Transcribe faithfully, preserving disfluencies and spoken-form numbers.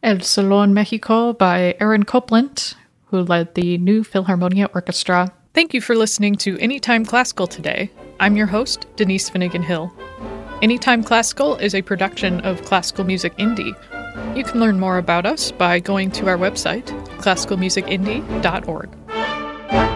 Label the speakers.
Speaker 1: El Solo en Mexico by Aaron Copland, who led the New Philharmonia Orchestra.
Speaker 2: Thank you for listening to Anytime Classical today. I'm your host, Denise Finnegan Hill. Anytime Classical is a production of Classical Music Indie. You can learn more about us by going to our website, classical music indie dot org.